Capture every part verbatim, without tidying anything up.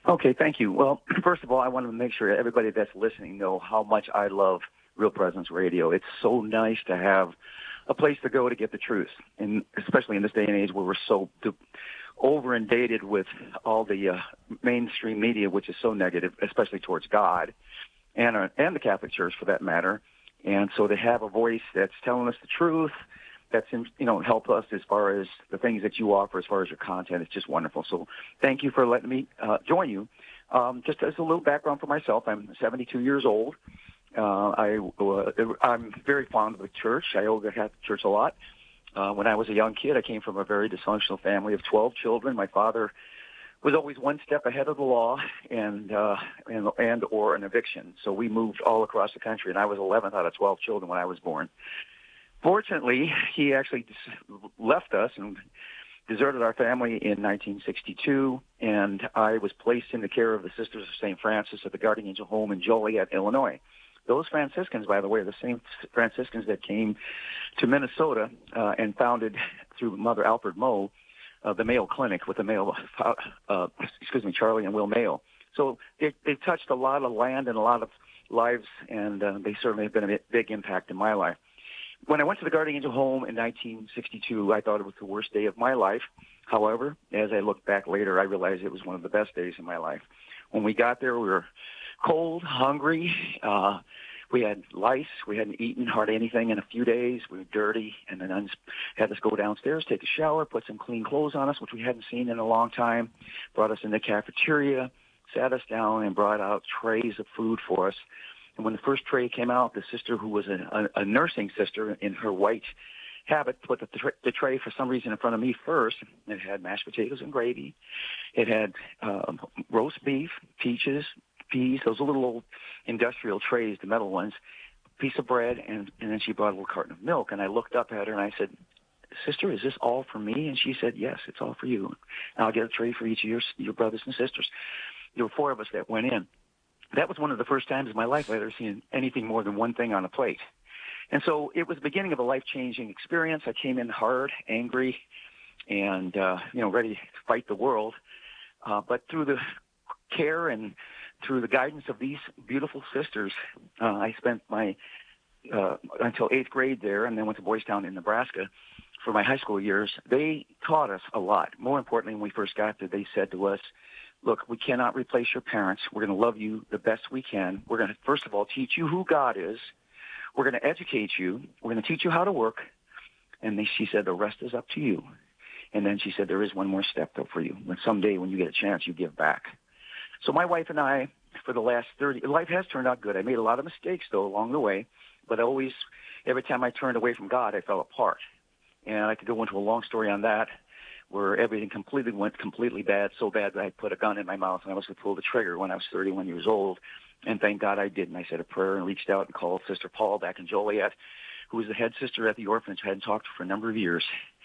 Okay, thank you. Well, first of all, I want to make sure everybody that's listening know how much I love Real Presence Radio. It's so nice to have a place to go to get the truth, and especially in this day and age where we're so over inundated with all the uh, mainstream media, which is so negative, especially towards God and uh, and the Catholic Church for that matter. And so to have a voice that's telling us the truth, that's in, you know help us as far as the things that you offer, as far as your content, it's just wonderful. So thank you for letting me uh, join you. Um, just as a little background for myself, I'm seventy-two years old. Uh, I, uh, I'm very fond of the church. I owe the Catholic Church a lot. Uh, when I was a young kid, I came from a very dysfunctional family of twelve children. My father was always one step ahead of the law and, uh, and, and or an eviction. So we moved all across the country, and I was eleventh out of twelve children when I was born. Fortunately, he actually left us and deserted our family in nineteen sixty-two, and I was placed in the care of the Sisters of Saint Francis at the Guardian Angel Home in Joliet, Illinois. Those Franciscans, by the way, are the same Franciscans that came to Minnesota uh, and founded, through Mother Alfred Moe, uh, the Mayo Clinic with the Mayo, uh, uh, excuse me, Charlie and Will Mayo. So they, they've touched a lot of land and a lot of lives, and uh, they certainly have been a big impact in my life. When I went to the Guardian Angel Home in nineteen sixty-two, I thought it was the worst day of my life. However, as I look back later, I realized it was one of the best days of my life. When we got there, we were cold, hungry. Uh, we had lice. We hadn't eaten hardly anything in a few days. We were dirty, and then I just had us go downstairs, take a shower, put some clean clothes on us, which we hadn't seen in a long time, brought us in the cafeteria, sat us down, and brought out trays of food for us. And when the first tray came out, the sister, who was a, a, a nursing sister in her white habit, put the, tra- the tray for some reason in front of me first. It had mashed potatoes and gravy. It had um, roast beef, peaches, peas, those little old industrial trays, the metal ones, a piece of bread, and, and then she brought a little carton of milk. And I looked up at her and I said, "Sister, is this all for me?" And she said, "Yes, it's all for you. And I'll get a tray for each of your, your brothers and sisters." There were four of us that went in. That was one of the first times in my life I'd ever seen anything more than one thing on a plate. And so it was the beginning of a life-changing experience. I came in hard, angry, and, uh, you know, ready to fight the world. Uh, but through the care and through the guidance of these beautiful sisters, uh, I spent my, uh, until eighth grade there, and then went to Boys Town in Nebraska for my high school years. They taught us a lot. More importantly, when we first got there, they said to us, "Look, we cannot replace your parents. We're going to love you the best we can. We're going to, first of all, teach you who God is. We're going to educate you. We're going to teach you how to work." And they, she said, "The rest is up to you." And then she said, "There is one more step, though, for you. When someday when you get a chance, you give back." So my wife and I, for the last thirty, life has turned out good. I made a lot of mistakes, though, along the way. But always, every time I turned away from God, I fell apart. And I could go into a long story on that, where everything completely went completely bad, so bad that I put a gun in my mouth and I was going to pull the trigger when I was thirty-one years old. And thank God I did. And I said a prayer and reached out and called Sister Paul back in Joliet, who was the head sister at the orphanage. I hadn't talked to her for a number of years.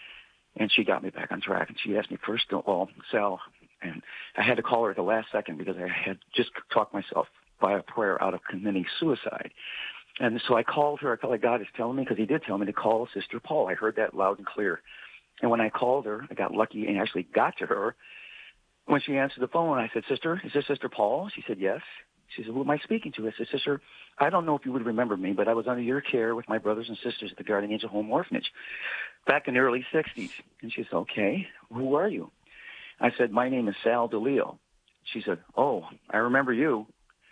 And she got me back on track. And she asked me first, "Well, Sal," and I had to call her at the last second because I had just talked myself by a prayer out of committing suicide. And so I called her. I felt like God is telling me, because he did tell me to call Sister Paul. I heard that loud and clear. And when I called her, I got lucky and actually got to her. When she answered the phone, I said, "Sister, is this Sister Paul?" She said, "Yes." She said, "Who am I speaking to?" I said, "Sister, I don't know if you would remember me, but I was under your care with my brothers and sisters at the Guardian Angel Home Orphanage back in the early sixties. And she said, "Okay, who are you?" I said, "My name is Sal DeLeo." She said, "Oh, I remember you."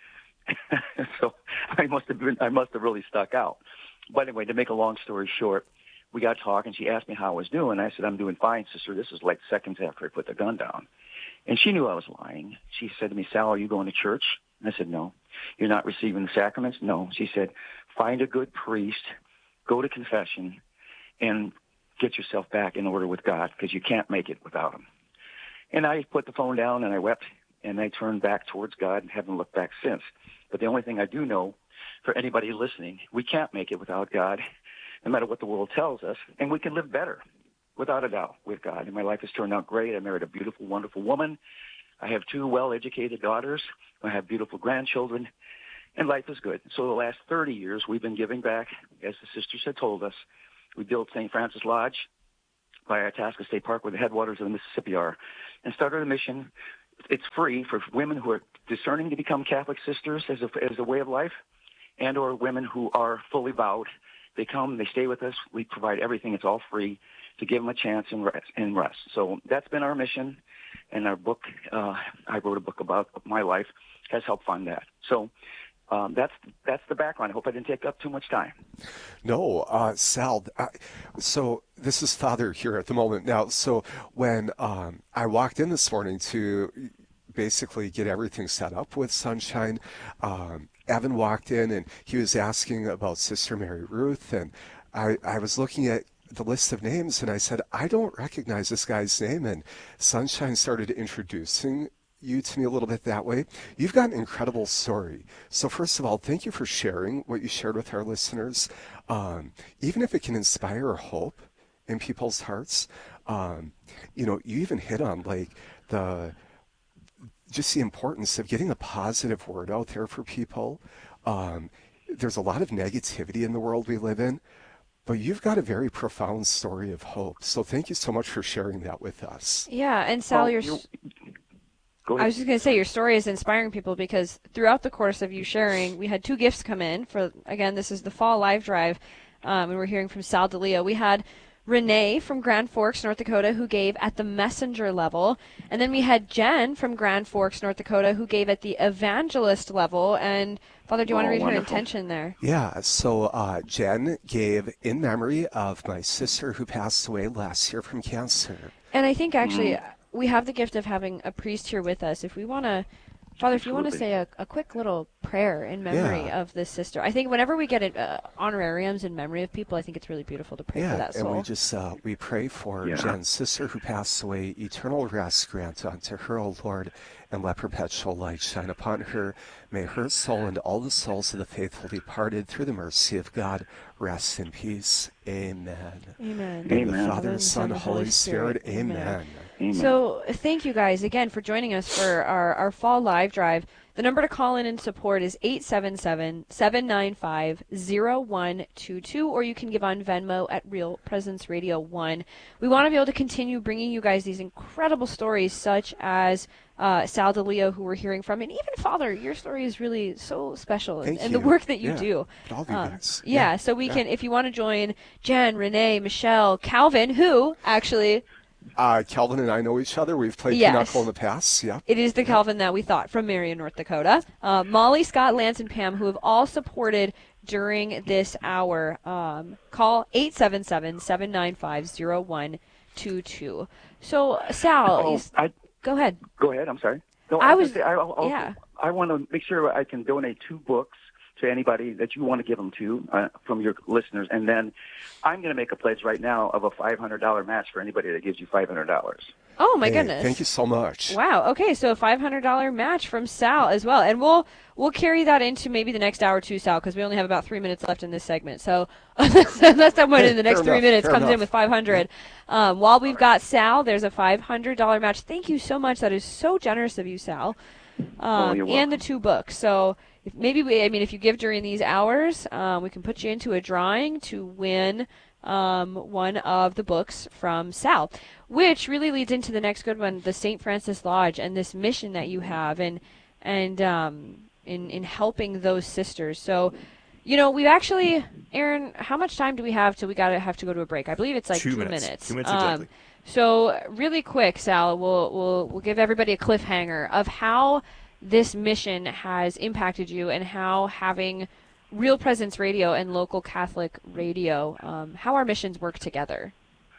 So I must have been, I must have really stuck out. But anyway, to make a long story short, we got talking. She asked me how I was doing. I said, "I'm doing fine, sister." This was like seconds after I put the gun down. And she knew I was lying. She said to me, "Sal, are you going to church?" And I said, "No." "You're not receiving the sacraments?" "No." She said, "Find a good priest, go to confession, and get yourself back in order with God, because you can't make it without him." And I put the phone down and I wept, and I turned back towards God and haven't looked back since. But the only thing I do know, for anybody listening, we can't make it without God, no matter what the world tells us, and we can live better, without a doubt, with God. And my life has turned out great. I married a beautiful, wonderful woman. I have two well-educated daughters. I have beautiful grandchildren, and life is good. So the last thirty years, we've been giving back, as the sisters had told us. We built Saint Francis Lodge by Itasca State Park, where the headwaters of the Mississippi are, and started a mission it's free for women who are discerning to become Catholic sisters as a, as a way of life, and or women who are fully vowed. They come, they stay with us. We provide everything. It's all free to give them a chance and rest. And rest. So that's been our mission, and our book, uh, I wrote a book about my life, has helped fund that. So um, that's that's the background. I hope I didn't take up too much time. No, uh, Sal, I, so this is Father here at the moment. Now, so when um, I walked in this morning to basically get everything set up with Sunshine, um, Evan walked in and he was asking about Sister Mary Ruth, and I, I was looking at the list of names and I said, I don't recognize this guy's name, and Sunshine started introducing you to me a little bit that way. You've got an incredible story. So first of all, thank you for sharing what you shared with our listeners. Um, even if it can inspire hope in people's hearts, um, you know, you even hit on like the just the importance of getting a positive word out there for people. Um, there's a lot of negativity in the world we live in, but you've got a very profound story of hope. So thank you so much for sharing that with us. Yeah, and Sal, Well, you're... you- Go ahead. I was just going to say your story is inspiring people, because throughout the course of you sharing, we had two gifts come in for, again, this is the Fall Live Drive, um, and we're hearing from Sal DeLeo. We had Renee from Grand Forks, North Dakota, who gave at the messenger level, and then we had Jen from Grand Forks, North Dakota, who gave at the evangelist level. And Father, do you want to Oh, read wonderful. her intention there? Yeah, so uh, Jen gave in memory of my sister who passed away last year from cancer. And I think actually Mm. we have the gift of having a priest here with us. If we want to, Father, if you want to Absolutely. say a, a quick little prayer in memory Yeah. of this sister. I think whenever we get it, uh, honorariums in memory of people, I think it's really beautiful to pray Yeah, for that and soul. we just uh, we pray for Yeah. Jen's sister who passed away. Eternal rest grant unto her, O Lord, and let perpetual light shine upon her. May her soul and all the souls of the faithful departed through the mercy of God rest in peace. Amen. Amen. In the Amen. Father, and Son, Holy Spirit. Amen. Amen. So thank you guys again for joining us for our, our Fall Live Drive. The number to call in and support is eight seven seven, seven nine five, zero one two two, or you can give on Venmo at Real Presence Radio one. We want to be able to continue bringing you guys these incredible stories, such as uh, Sal DeLeo, who we're hearing from, and even Father, your story is really so special, and, Thank and the you. work that you Yeah. do. All of you Um, guys. yeah, Yeah. so we Yeah. can, if you want to join Jen, Renee, Michelle, Calvin, who actually... Uh, Calvin and I know each other. We've played Yes. Pinochle in the past. Yeah. It is the Calvin that we thought from Marion, North Dakota. Uh, Molly, Scott, Lance, and Pam, who have all supported during this hour. Um, call eight seven seven, seven nine five, zero one two two. So, Sal, Oh, you s- I, go ahead. go ahead. I'm sorry. No, I I, was- was. Say, I, also, yeah. I want to make sure I can donate two books to anybody that you want to give them to uh, from your listeners, and then I'm going to make a pledge right now of a five hundred dollars match for anybody that gives you five hundred dollars. Oh, my Hey, goodness. Thank you so much. Wow. Okay, so a five hundred dollars match from Sal as well, and we'll we'll carry that into maybe the next hour too, Sal, because we only have about three minutes left in this segment. So unless someone Hey, in the next fair three enough, minutes fair comes in enough. with five hundred, um, while we've got Sal, there's a five hundred dollars match. Thank you so much. That is so generous of you, Sal. Um, you're and the welcome. two books. So if maybe we, I mean, if you give during these hours, um, we can put you into a drawing to win um, one of the books from Sal, which really leads into the next good one, the Saint Francis Lodge, and this mission that you have, and and um, in in helping those sisters. So, you know, we've actually, Aaron, how much time do we have till we gotta have to go to a break? I believe it's like Two two minutes. minutes. Two minutes Um, exactly. so really quick, Sal, we'll we'll we'll give everybody a cliffhanger of how this mission has impacted you and how having Real Presence Radio and local Catholic radio, um, how our missions work together.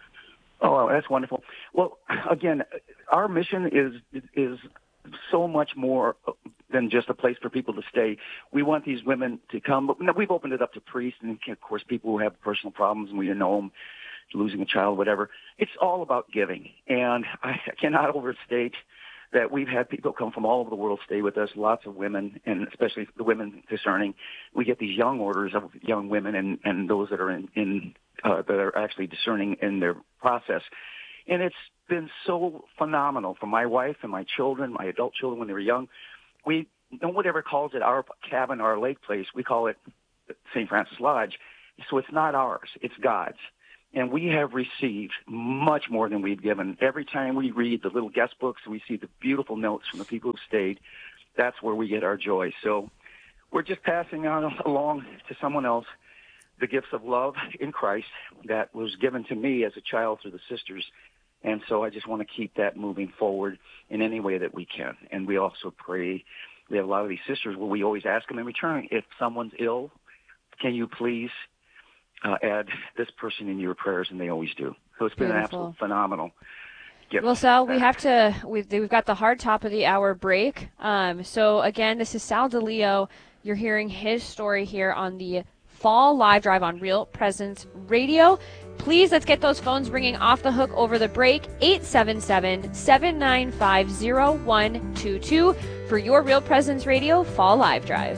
Oh, well, that's wonderful. Well, again, our mission is is so much more than just a place for people to stay. We want these women to come, but no, we've opened it up to priests and, of course, people who have personal problems and we know them, losing a child, whatever. It's all about giving, and I cannot overstate that we've had people come from all over the world stay with us, lots of women, and especially the women discerning. We get these young orders of young women and, and those that are in, in uh, that are actually discerning in their process. And it's been so phenomenal for my wife and my children, my adult children when they were young. We, no one ever calls it our cabin or our lake place. We call it Saint Francis Lodge. So it's not ours. It's God's. And we have received much more than we've given. Every time we read the little guest books, we see the beautiful notes from the people who stayed. That's where we get our joy. So we're just passing on along to someone else the gifts of love in Christ that was given to me as a child through the sisters. And so I just want to keep that moving forward in any way that we can. And we also pray. We have a lot of these sisters where we always ask them in return, if someone's ill, can you please Uh, add this person in your prayers, and they always do. So it's been Beautiful. An absolute phenomenal gift. Well, Sal, we have to, we've, we've got the hard top of the hour break. Um, so, again, this is Sal DiLeo. You're hearing his story here on the Fall Live Drive on Real Presence Radio. Please, let's get those phones ringing off the hook over the break. eight seven seven, seven nine five, zero one two two for your Real Presence Radio Fall Live Drive.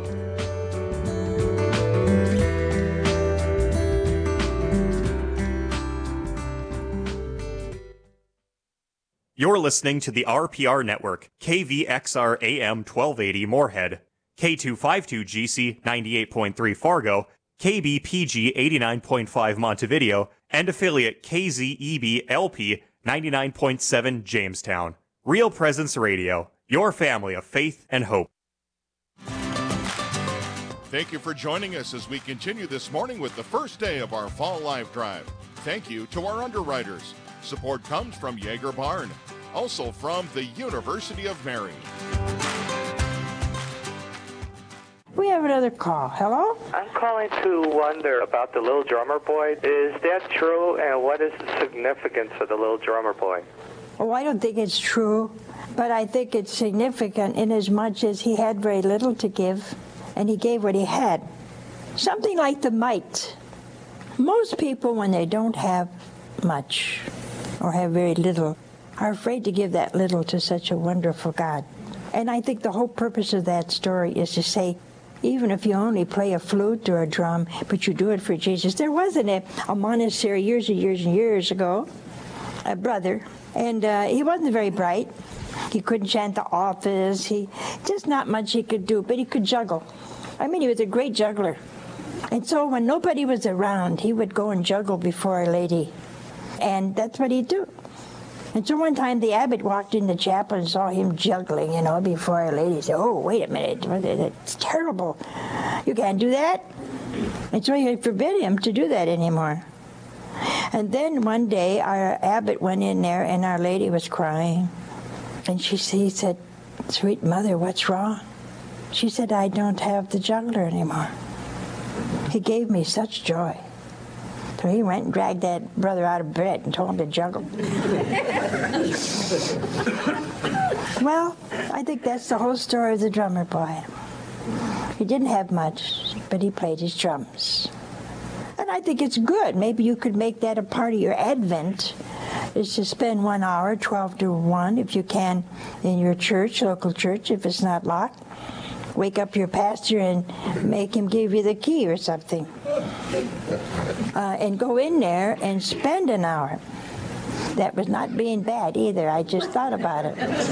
You're listening to the R P R Network, K V X R A M twelve eighty Moorhead, K two fifty-two G C ninety-eight point three Fargo, K B P G eighty-nine point five Montevideo, and affiliate K Z E B L P ninety-nine point seven Jamestown. Real Presence Radio, your family of faith and hope. Thank you for joining us as we continue this morning with the first day of our Fall Live Drive. Thank you to our underwriters. Support comes from Yeager Barn, also from the University of Mary. We have another call. Hello? I'm calling to wonder about the little drummer boy. Is that true, and what is the significance of the little drummer boy? Oh, I don't think it's true, but I think it's significant in as much as he had very little to give, and he gave what he had. Something like the mite. Most people, when they don't have much or have very little, are afraid to give that little to such a wonderful God. And I think the whole purpose of that story is to say, even if you only play a flute or a drum, but you do it for Jesus. There wasn't a, a monastery years and years and years ago, a brother, and uh, he wasn't very bright. He couldn't chant the office. He just not much he could do, but he could juggle. I mean, he was a great juggler. And so when nobody was around, he would go and juggle before Our Lady. And that's what he'd do. And so one time the abbot walked in the chapel and saw him juggling, you know, before Our Lady. He said, oh, wait a minute, it's terrible. You can't do that. And so he forbid him to do that anymore. And then one day our abbot went in there and Our Lady was crying. And she he said, sweet mother, what's wrong? She said, I don't have the juggler anymore. He gave me such joy. So he went and dragged that brother out of bed and told him to juggle. Well, I think that's the whole story of the drummer boy. He didn't have much, but he played his drums. And I think it's good. Maybe you could make that a part of your Advent, is to spend one hour, twelve to one, if you can, in your church, local church, if it's not locked. Wake up your pastor and make him give you the key or something. Uh, and go in there and spend an hour. That was not being bad either. I just thought about it.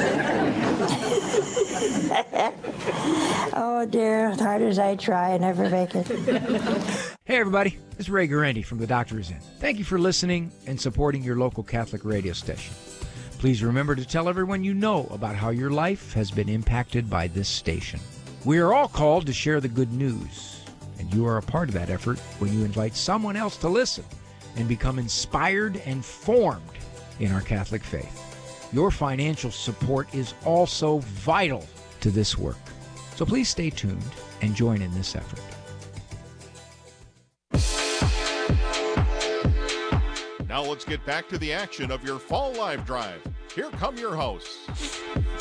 Oh, dear. As hard as I try, I never make it. Hey, everybody. This is Ray Guarendi from The Doctor Is In. Thank you for listening and supporting your local Catholic radio station. Please remember to tell everyone you know about how your life has been impacted by this station. We are all called to share the good news, and you are a part of that effort when you invite someone else to listen and become inspired and formed in our Catholic faith. Your financial support is also vital to this work. So please stay tuned and join in this effort. Now let's get back to the action of your Fall Live Drive. Here come your hosts.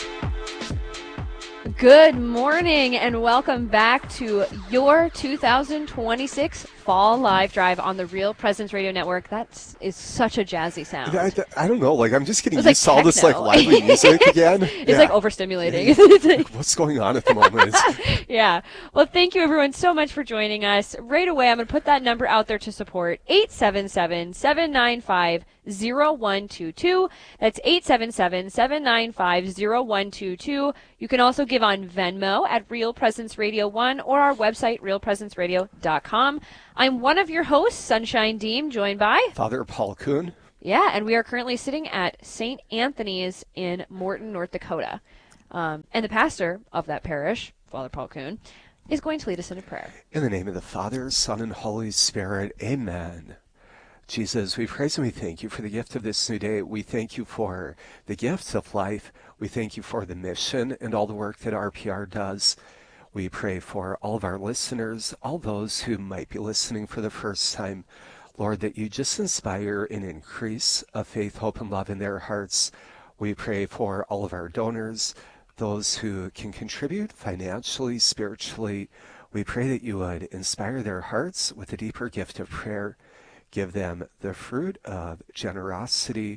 Good morning and welcome back to your two thousand twenty-six Fall Live Drive on the Real Presence Radio Network. That is such a jazzy sound. I, I don't know. Like, I'm just getting used like to all this like lively music again. It's yeah. like overstimulating. What's going on at the moment? Yeah. Well, thank you everyone so much for joining us. Right away, I'm going to put that number out there to support eight seven seven, seven nine five, zero one two two. That's eight seven seven, seven nine five, zero one two two. You can also give on Venmo at Real Presence Radio one or our website, real presence radio dot com. I'm one of your hosts, Sunshine Deem, joined by Father Paul Kuhn. Yeah, and we are currently sitting at Saint Anthony's in Morton, North Dakota. Um, and the pastor of that parish, Father Paul Kuhn, is going to lead us in a prayer. In the name of the Father, Son, and Holy Spirit, amen. Jesus, we praise and we thank you for the gift of this new day. We thank you for the gift of life. We thank you for the mission and all the work that R P R does. We pray for all of our listeners, all those who might be listening for the first time. Lord, that you just inspire and increase a faith, hope, and love in their hearts. We pray for all of our donors, those who can contribute financially, spiritually. We pray that you would inspire their hearts with a deeper gift of prayer, give them the fruit of generosity,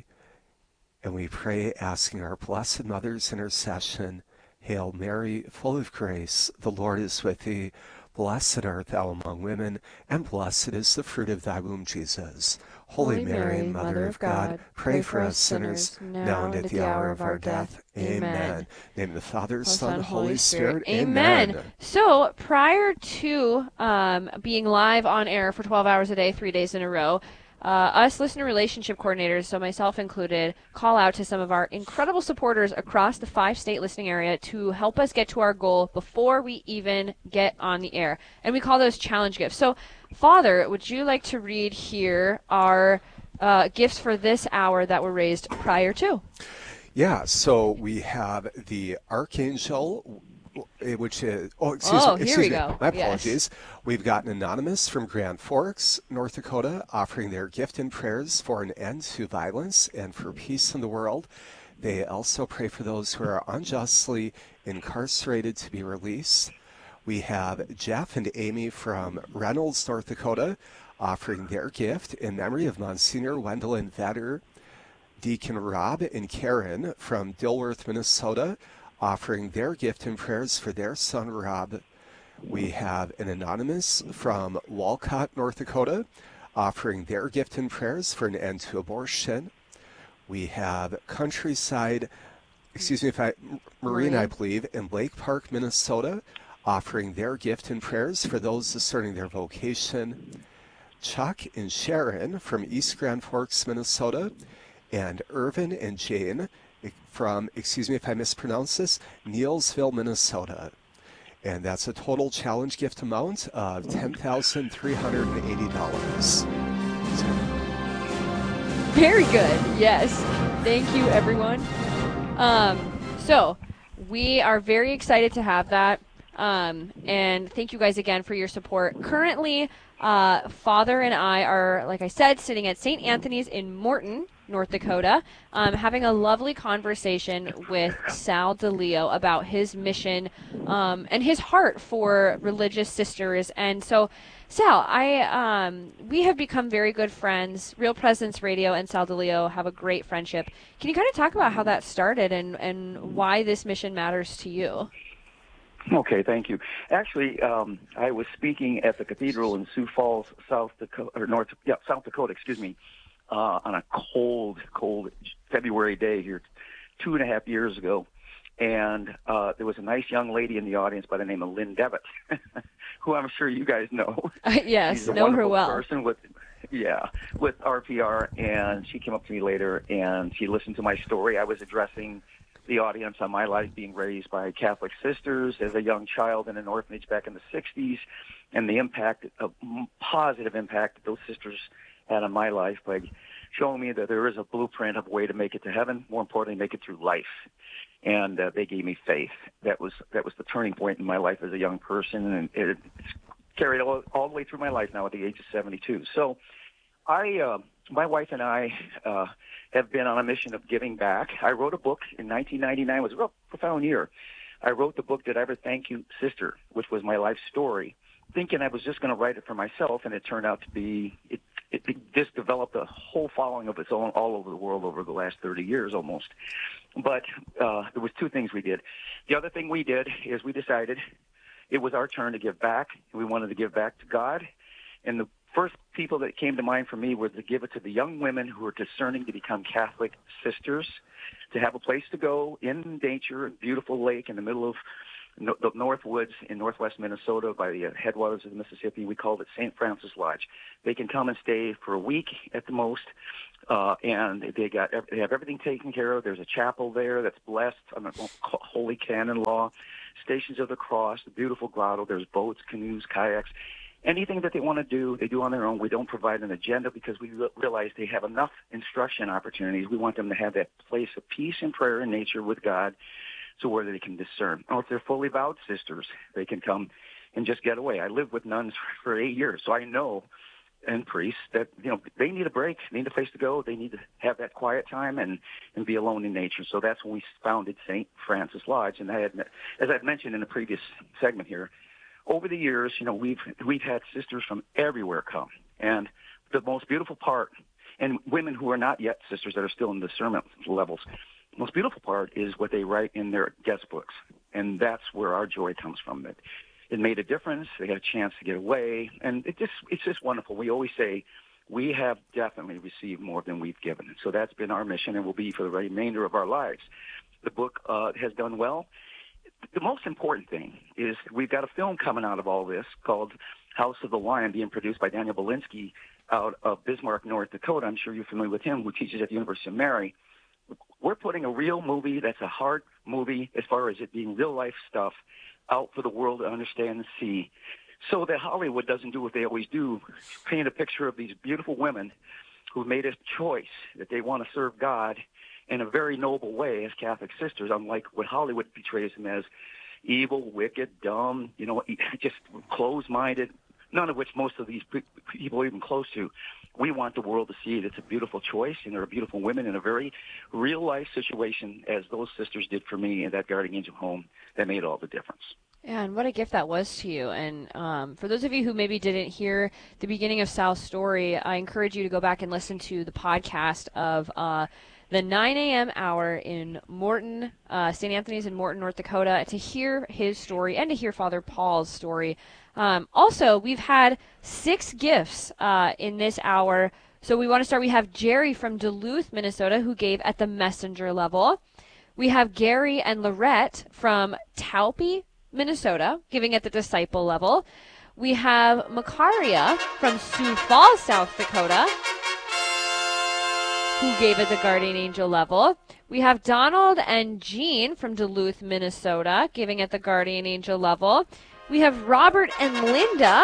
and we pray asking our Blessed Mother's intercession. Hail Mary, full of grace, the Lord is with thee. Blessed art thou among women, and blessed is the fruit of thy womb, Jesus. Holy, Holy Mary, Mary, Mother of God, God pray, pray for us sinners, now, now and at the hour of our death. Amen. Amen. In the name of the Father, Son, and Holy Spirit. Spirit. Amen. Amen. So prior to um, being live on air for twelve hours a day, three days in a row, Uh, us listener relationship coordinators, so myself included, call out to some of our incredible supporters across the five-state listening area to help us get to our goal before we even get on the air. And we call those challenge gifts. So, Father, would you like to read here our uh, gifts for this hour that were raised prior to? Yeah, so we have the Archangel, which is, oh, excuse oh, me, here excuse we me, go. my apologies. Yes. We've got an anonymous from Grand Forks, North Dakota, offering their gift and prayers for an end to violence and for peace in the world. They also pray for those who are unjustly incarcerated to be released. We have Jeff and Amy from Reynolds, North Dakota, offering their gift in memory of Monsignor Wendell Vetter. Deacon Rob and Karen from Dilworth, Minnesota, offering their gift and prayers for their son, Rob. We have an anonymous from Walcott, North Dakota, offering their gift and prayers for an end to abortion. We have Countryside, excuse me if I, Marine, I believe, in Lake Park, Minnesota, offering their gift and prayers for those discerning their vocation. Chuck and Sharon from East Grand Forks, Minnesota, and Irvin and Jane from, excuse me if I mispronounce this, Neilsville, Minnesota. And that's a total challenge gift amount of ten thousand three hundred eighty dollars. Very good. Yes. Thank you, everyone. Um, so we are very excited to have that. Um, and thank you guys again for your support. Currently, uh, Father and I are, like I said, sitting at Saint Anthony's in Morton, North Dakota, um, having a lovely conversation with Sal DeLeo about his mission um, and his heart for religious sisters. And so, Sal, I um, we have become very good friends. Real Presence Radio and Sal DeLeo have a great friendship. Can you kind of talk about how that started and, and why this mission matters to you? Okay, thank you. Actually, um, I was speaking at the cathedral in Sioux Falls, South Dakota, or North, yeah, South Dakota, excuse me, uh, on a cold, cold February day here, two and a half years ago, and uh, there was a nice young lady in the audience by the name of Lynn Devitt, who I'm sure you guys know. Uh, yes, She's a know her well. Person with, yeah, with R P R, and she came up to me later and she listened to my story. I was addressing the audience on my life being raised by Catholic sisters as a young child in an orphanage back in the sixties, and the impact, a positive impact that those sisters had on my life by showing me that there is a blueprint of a way to make it to heaven, more importantly, make it through life. And uh, they gave me faith. That was that was the turning point in my life as a young person, and it, it's carried all, all the way through my life now at the age of seventy-two. So I, uh, my wife and I uh, have been on a mission of giving back. I wrote a book in nineteen ninety-nine. It was a real profound year. I wrote the book, Did I Ever Thank You, Sister?, which was my life story, thinking I was just going to write it for myself, and it turned out to be, it, it just developed a whole following of its own all over the world over the last thirty years almost. But uh, there was two things we did. The other thing we did is we decided it was our turn to give back. We wanted to give back to God. And the first people that came to mind for me were to give it to the young women who are discerning to become Catholic sisters, to have a place to go in nature, a beautiful lake in the middle of no, the North Woods in northwest Minnesota by the headwaters of the Mississippi. We called it Saint Francis Lodge. They can come and stay for a week at the most, uh, and they got they have everything taken care of. There's a chapel there that's blessed under Holy Canon Law, Stations of the Cross, the beautiful grotto. There's boats, canoes, kayaks. Anything that they want to do, they do on their own. We don't provide an agenda because we realize they have enough instruction opportunities. We want them to have that place of peace and prayer in nature with God, so where they can discern. Or if they're fully vowed sisters, they can come and just get away. I lived with nuns for eight years, so I know, and priests, that you know they need a break, they need a place to go, they need to have that quiet time and, and be alone in nature. So that's when we founded Saint Francis Lodge. And I had, as I've mentioned in the previous segment here, over the years, you know, we've we've had sisters from everywhere come. And the most beautiful part, and women who are not yet sisters that are still in discernment levels, the most beautiful part is what they write in their guest books. And that's where our joy comes from. It, it made a difference. They got a chance to get away. And it just it's just wonderful. We always say we have definitely received more than we've given. So that's been our mission and will be for the remainder of our lives. The book uh, has done well. The most important thing is we've got a film coming out of all this called House of the Lion, being produced by Daniel Belinsky out of Bismarck, North Dakota. I'm sure you're familiar with him, who teaches at the University of Mary. We're putting a real movie that's a hard movie as far as it being real-life stuff out for the world to understand and see, so that Hollywood doesn't do what they always do, paint a picture of these beautiful women who've made a choice that they want to serve God in a very noble way as Catholic sisters, unlike what Hollywood portrays them as evil, wicked, dumb, you know, just closed-minded, none of which most of these people are even close to. We want the world to see that it's a beautiful choice, and there are beautiful women in a very real-life situation, as those sisters did for me in that Guardian Angel home, that made all the difference. Yeah, and what a gift that was to you. And um, for those of you who maybe didn't hear the beginning of Sal's story, I encourage you to go back and listen to the podcast of uh, the nine a.m. hour in Morton, uh, Saint Anthony's in Morton, North Dakota, to hear his story and to hear Father Paul's story. Um, also, we've had six gifts uh, in this hour. So we want to start. We have Jerry from Duluth, Minnesota, who gave at the messenger level. We have Gary and Lorette from Talpi, Minnesota, giving at the disciple level. We have Makaria from Sioux Falls, South Dakota, who gave at the Guardian Angel level. We have Donald and Jean from Duluth, Minnesota, giving at the Guardian Angel level. We have Robert and Linda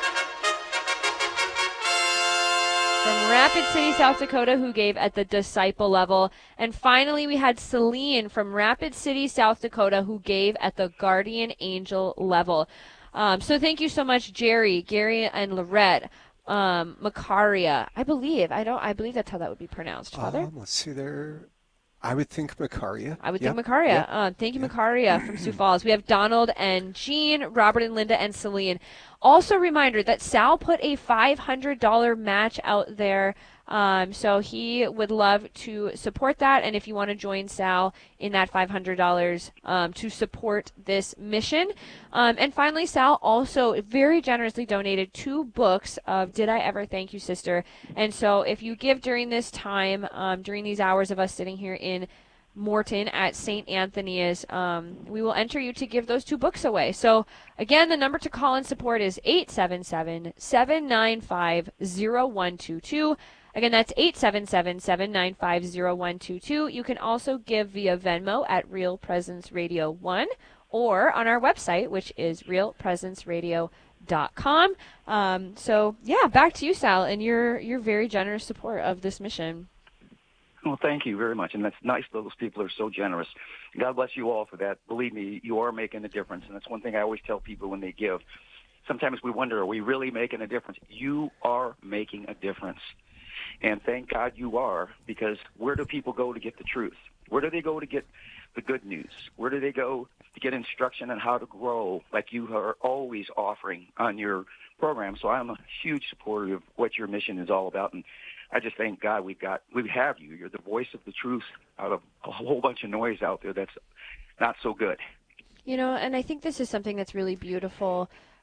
from Rapid City, South Dakota, who gave at the disciple level. And finally, we had Celine from Rapid City, South Dakota, who gave at the Guardian Angel level. Um, so thank you so much, Jerry, Gary, and Lorette. Um, Makaria, I believe. I don't. I believe that's how that would be pronounced, Father. Um, let's see there. I would think Makaria. I would yeah. think Makaria. Yeah. Uh, thank you, yeah. Makaria from Sioux Falls. We have Donald and Jean, Robert and Linda, and Celine. Also, a reminder that Sal put a five hundred dollars match out there. Um, so he would love to support that. And if you want to join Sal in that five hundred dollars um, to support this mission. Um, and finally, Sal also very generously donated two books of Did I Ever Thank You, Sister? And so if you give during this time, um, during these hours of us sitting here in Morton at Saint Anthony's, um, we will enter you to give those two books away. So again, the number to call and support is eight seven seven, seven nine five, zero one two two. Again, that's eight seven seven, seven nine five, zero one two two. You can also give via Venmo at Real Presence Radio one or on our website, which is real presence radio dot com. Um, so, yeah, back to you, Sal, and your, your very generous support of this mission. Well, thank you very much, and that's nice. Those people are so generous. God bless you all for that. Believe me, you are making a difference, and that's one thing I always tell people when they give. Sometimes we wonder, are we really making a difference? You are making a difference, and thank God you are, because where do people go to get the truth? Where do they go to get the good news? Where do they go to get instruction on how to grow, like you are always offering on your program? So I'm a huge supporter of what your mission is all about, and I just thank God we've got, we have you. You're the voice of the truth out of a whole bunch of noise out there that's not so good. You know, and I think this is something that's really beautiful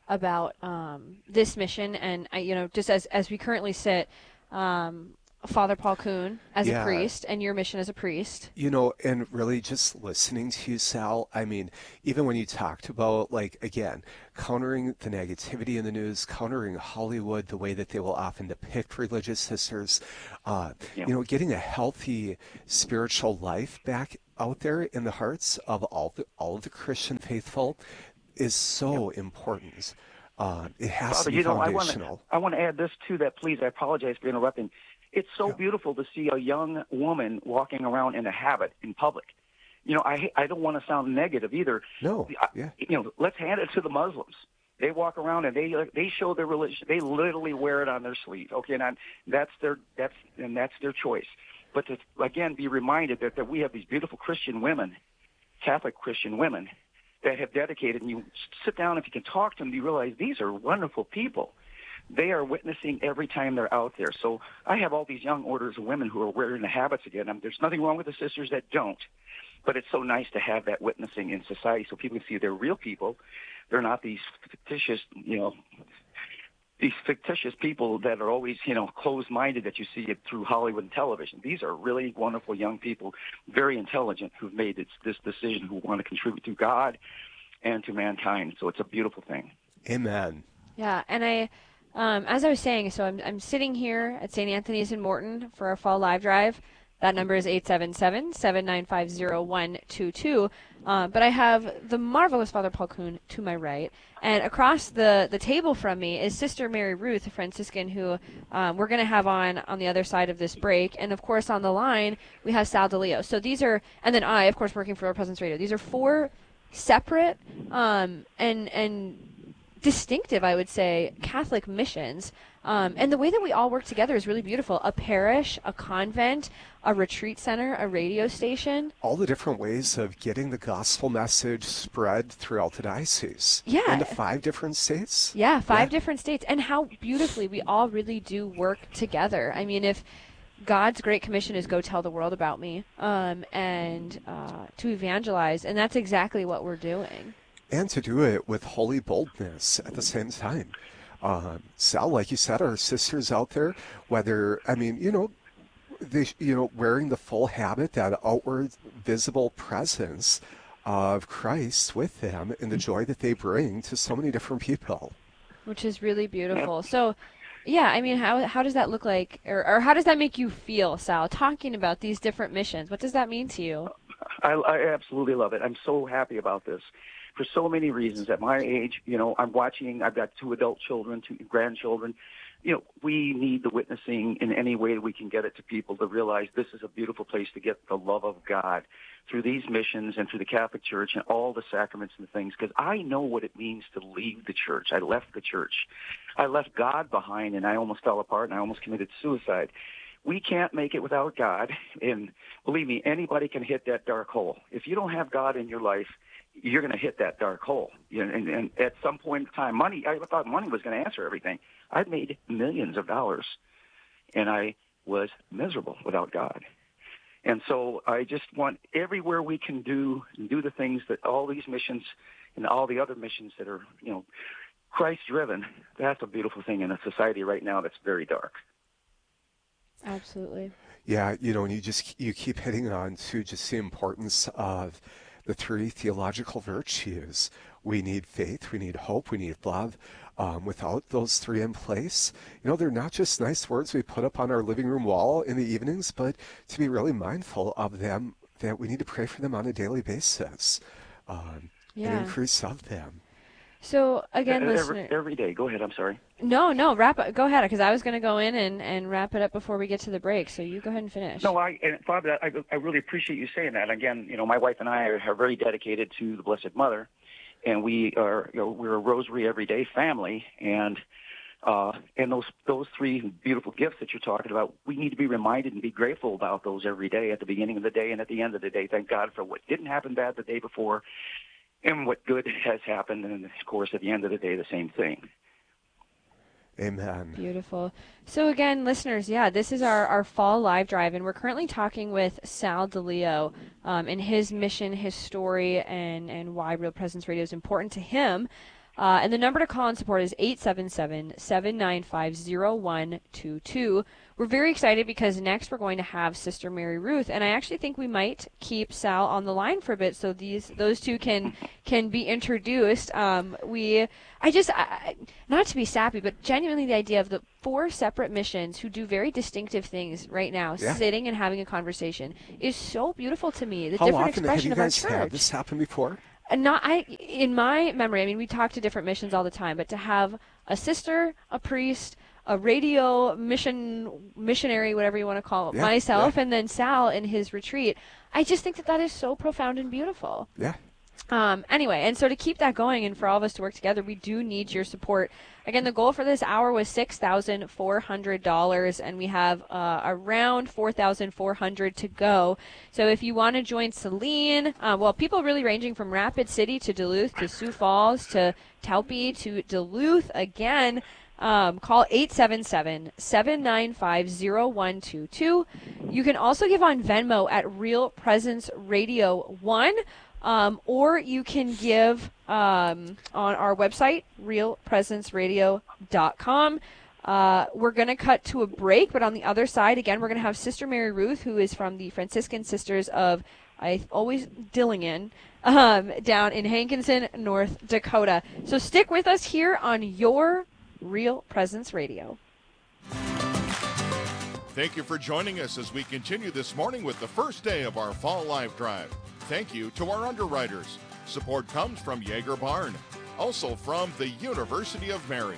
about um, this mission, and I, you know, just as as we currently sit, um, Father Paul Kuhn as Yeah. a priest, and your mission as a priest. You know, and really just listening to you, Sal, I mean, even when you talked about, like, again, countering the negativity in the news, countering Hollywood, the way that they will often depict religious sisters, uh, Yeah. you know, getting a healthy spiritual life back out there in the hearts of all the, all of the Christian faithful is so important. Uh, it has Father, to be you know, I want to foundational. I want to add this to that, please. I apologize for interrupting. It's so Yeah. beautiful to see a young woman walking around in a habit in public. You know, I I don't want to sound negative either. No, I- yeah. You know, let's hand it to the Muslims. They walk around and they they show their religion. They literally wear it on their sleeve. Okay, and I, that's their that's and that's their choice. But to again be reminded that, that we have these beautiful Christian women, Catholic Christian women, that have dedicated. And you sit down, if you can talk to them, you realize these are wonderful people. They are witnessing every time they're out there. So I have all these young orders of women who are wearing the habits again. I mean, there's nothing wrong with the sisters that don't, but it's so nice to have that witnessing in society so people can see they're real people. They're not these fictitious, you know, these fictitious people that are always, you know, closed-minded that you see it through Hollywood and television. These are really wonderful young people, very intelligent, who've made this, this decision, who want to contribute to God and to mankind. So it's a beautiful thing. Amen. Yeah, and I, um, as I was saying, so I'm I'm sitting here at Saint Anthony's in Morton for our fall live drive. That number is eight seven seven, seven nine five, zero one two two. Uh, but I have the marvelous Father Paul Kuhn to my right, and across the, the table from me is Sister Mary Ruth, a Franciscan who um, we're going to have on on the other side of this break. And, of course, on the line, we have Sal DeLeo. So these are, and then I, of course, working for Real Presence Radio. These are four separate um, and and distinctive, I would say, Catholic missions. Um, and the way that we all work together is really beautiful. A parish, a convent, a retreat center, a radio station. All the different ways of getting the gospel message spread throughout the diocese. Yeah. Into five different states. Yeah, five Yeah. different states. And how beautifully we all really do work together. I mean, if God's great commission is go tell the world about me um, and uh, to evangelize, and that's exactly what we're doing. And to do it with holy boldness at the same time. Um, Sal, like you said, our sisters out there, whether, I mean, you know, they, you know, wearing the full habit, that outward visible presence of Christ with them and the joy that they bring to so many different people. Which is really beautiful. So, yeah, I mean, how how does that look like, or, or how does that make you feel, Sal, talking about these different missions? What does that mean to you? I, I absolutely love it. I'm so happy about this for so many reasons. At my age, you know, I'm watching, I've got two adult children, two grandchildren. You know, we need the witnessing in any way we can get it to people to realize this is a beautiful place to get the love of God through these missions and through the Catholic Church and all the sacraments and things, because I know what it means to leave the church. I left the church. I left God behind, and I almost fell apart, and I almost committed suicide. We can't make it without God, and believe me, anybody can hit that dark hole. If you don't have God in your life, you're going to hit that dark hole. You know, and, and at some point in time, money, I thought money was going to answer everything. I'd made millions of dollars, and I was miserable without God. And so I just want everywhere we can do, do the things that all these missions and all the other missions that are, you know, Christ-driven, that's a beautiful thing in a society right now that's very dark. Absolutely. Yeah, you know, and you just, you keep hitting on to just the importance of the three theological virtues. We need faith, we need hope, we need love. Um, without those three in place, you know, they're not just nice words we put up on our living room wall in the evenings, but to be really mindful of them, that we need to pray for them on a daily basis um, Yeah. and increase of them. So, again, every, listener... every day. Go ahead, I'm sorry. No, no, wrap up. Go ahead, because I was going to go in and, and wrap it up before we get to the break, so you go ahead and finish. No, I, and Father, I, I really appreciate you saying that. Again, you know, my wife and I are, are very dedicated to the Blessed Mother, and we are, you know, we're a rosary every day family, and uh, and those those three beautiful gifts that you're talking about, we need to be reminded and be grateful about those every day, at the beginning of the day and at the end of the day. Thank God for what didn't happen bad the day before, and what good has happened, and of course, at the end of the day, the same thing. Amen. Beautiful. So again, listeners, yeah, this is our, our fall live drive, and we're currently talking with Sal DeLeo um, and his mission, his story, and, and why Real Presence Radio is important to him. Uh, and the number to call and support is eight seven seven, seven nine five, zero one two two. We're very excited because next we're going to have Sister Mary Ruth, and I actually think we might keep Sal on the line for a bit so these those two can can be introduced. Um, we, I just, I, not to be sappy, but genuinely the idea of the four separate missions who do very distinctive things right now, Yeah. sitting and having a conversation, is so beautiful to me. The How different often have expression you of our guys church. had this happen before? And not I in my memory, I mean, we talk to different missions all the time, but to have a sister, a priest, a radio mission missionary, whatever you want to call it, Yeah, myself, yeah. and then Sal in his retreat, I just think that that is so profound and beautiful. Yeah. Um, anyway, and so to keep that going and for all of us to work together, we do need your support. Again, the goal for this hour was six thousand four hundred dollars, and we have uh, around four thousand four hundred dollars to go. So if you want to join Celine, uh, well, people really ranging from Rapid City to Duluth to Sioux Falls to Taupe to Duluth again, Um, call eight seven seven, seven nine five, zero one two two. You can also give on Venmo at Real Presence Radio one. Um, or you can give um, on our website, real presence radio dot com. Uh, we're going to cut to a break, but on the other side, again, we're going to have Sister Mary Ruth, who is from the Franciscan Sisters of, I always, Dillingham, um, down in Hankinson, North Dakota. So stick with us here on your Real Presence Radio. Thank you for joining us as we continue this morning with the first day of our Fall Live Drive. Thank you to our underwriters. Support comes from Jaeger Barn, also from the University of Mary.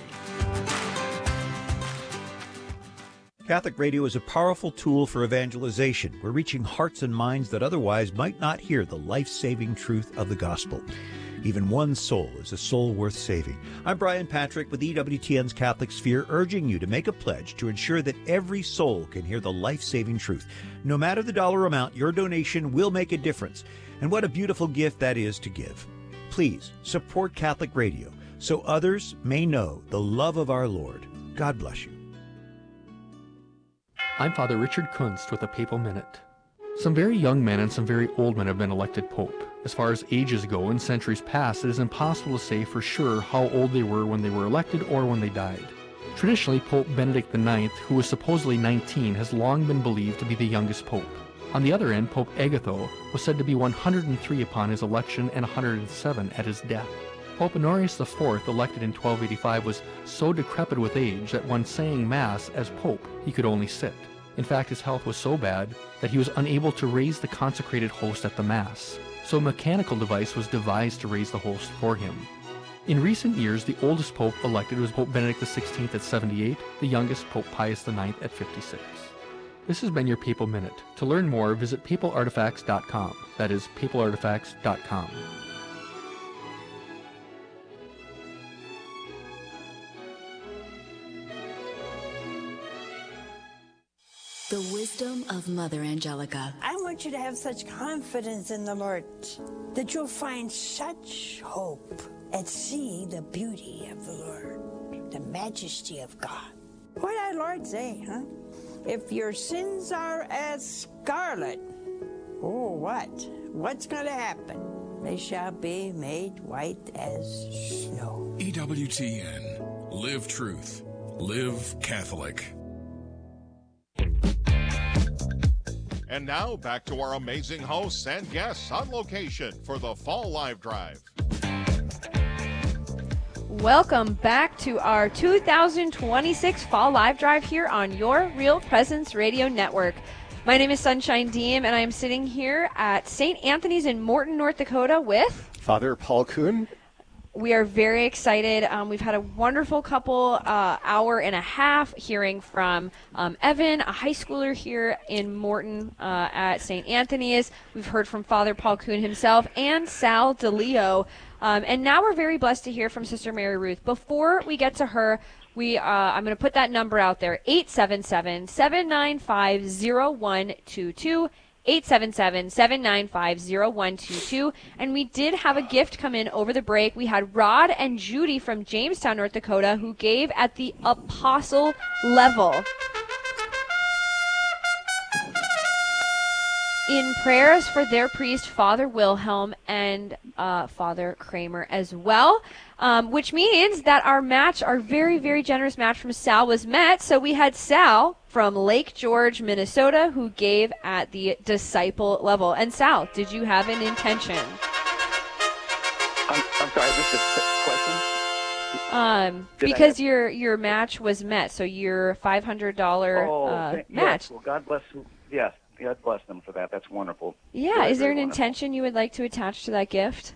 Catholic radio is a powerful tool for evangelization. We're reaching hearts and minds that otherwise might not hear the life-saving truth of the gospel. Even one soul is a soul worth saving. I'm Brian Patrick with E W T N's Catholic Sphere, urging you to make a pledge to ensure that every soul can hear the life-saving truth. No matter the dollar amount, your donation will make a difference. And what a beautiful gift that is to give. Please support Catholic radio so others may know the love of our Lord. God bless you. I'm Father Richard Kunst with a Papal Minute. Some very young men and some very old men have been elected Pope. As far as ages go, in centuries past, it is impossible to say for sure how old they were when they were elected or when they died. Traditionally, Pope Benedict the ninth, who was supposedly nineteen, has long been believed to be the youngest pope. On the other end, Pope Agatho was said to be one hundred three upon his election and one hundred seven at his death. Pope Honorius the fourth, elected in twelve eighty-five, was so decrepit with age that when saying Mass as Pope, he could only sit. In fact, his health was so bad that he was unable to raise the consecrated host at the Mass. So a mechanical device was devised to raise the host for him. In recent years, the oldest pope elected was Pope Benedict the sixteenth at seventy-eight, the youngest Pope Pius the ninth at fifty-six. This has been your Papal Minute. To learn more, visit papal artifacts dot com. That is papal artifacts dot com. The wisdom of Mother Angelica. I want you to have such confidence in the Lord that you'll find such hope and see the beauty of the Lord, the majesty of God. What did our Lord say, huh? If your sins are as scarlet, oh, what? What's going to happen? They shall be made white as snow. E W T N. Live truth. Live Catholic. And now back to our amazing hosts and guests on location for the Fall Live Drive. Welcome back to our two thousand twenty-six Fall Live Drive here on your Real Presence Radio Network. My name is Sunshine Diem, and I am sitting here at Saint Anthony's in Morton, North Dakota with Father Paul Kuhn. We are very excited. Um, we've had a wonderful couple uh, hour and a half hearing from um, Evan, a high schooler here in Morton uh, at Saint Anthony's. We've heard from Father Paul Kuhn himself and Sal DeLeo. Um, and now we're very blessed to hear from Sister Mary Ruth. Before we get to her, we uh, I'm going to put that number out there, eight seven seven, seven nine five, zero one two two. eight seven seven, seven nine five, zero one two two. And we did have a gift come in over the break. We had Rod and Judy from Jamestown, North Dakota, who gave at the apostle level. in prayers for their priest, Father Wilhelm, and uh, Father Kramer as well, um, which means that our match, our very, very generous match from Sal was met. So we had Sal from Lake George, Minnesota, who gave at the disciple level. And Sal, did you have an intention? I'm, I'm sorry, this is a question? Um, Did because have... your your match was met, so your five hundred dollars oh, uh, thank, match. Yes, well, God bless them. Yes, God bless them for that. That's wonderful. Yeah, very, is there an wonderful. intention you would like to attach to that gift?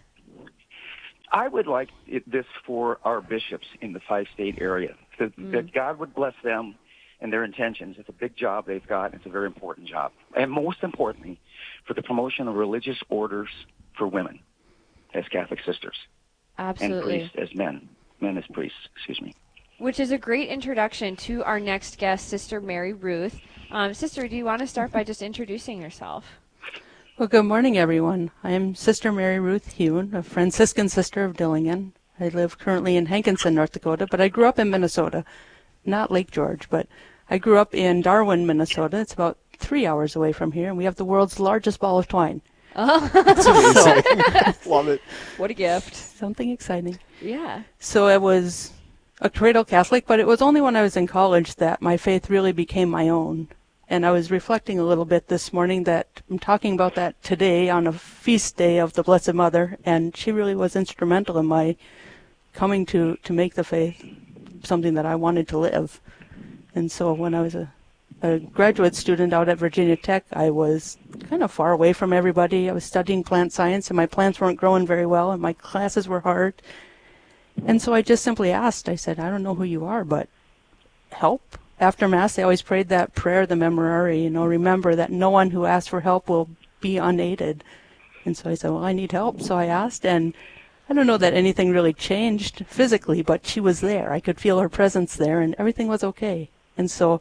I would like it, this for our bishops in the five-state area, that, Mm. that God would bless them and their intentions. It's a big job they've got. It's a very important job. And most importantly, for the promotion of religious orders for women as Catholic sisters. Absolutely. And priests as men. Men as priests, excuse me. Which is a great introduction to our next guest, Sister Mary Ruth. Um, Sister, do you want to start by just introducing yourself? Well, good morning, everyone. I am Sister Mary Ruth Hune, a Franciscan sister of Dillingen. I live currently in Hankinson, North Dakota, but I grew up in Minnesota, not Lake George, but I grew up in Darwin, Minnesota. It's about three hours away from here, and we have the world's largest ball of twine. Oh, that's amazing. Love it. What a gift. Something exciting. Yeah. So I was a cradle Catholic, but it was only when I was in college that my faith really became my own. And I was reflecting a little bit this morning that I'm talking about that today on a feast day of the Blessed Mother, and she really was instrumental in my coming to, to make the faith something that I wanted to live. And so when I was a a graduate student out at Virginia Tech, I was kind of far away from everybody. I was studying plant science, and my plants weren't growing very well, and my classes were hard. And so I just simply asked, I said, I don't know who you are, but help. After Mass, they always prayed that prayer, the Memorare, you know, remember that no one who asks for help will be unaided. And so I said, well, I need help. So I asked, and I don't know that anything really changed physically, but she was there. I could feel her presence there, and everything was okay. And so